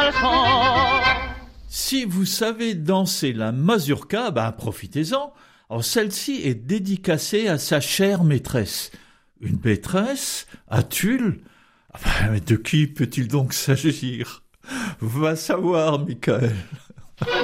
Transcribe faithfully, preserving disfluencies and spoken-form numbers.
balcon. Si vous savez danser la mazurka, ben profitez-en. Alors, celle-ci est dédicacée à sa chère maîtresse. Une maîtresse à Tulle? Ah ben, mais de qui peut-il donc s'agir? Va savoir, Michael.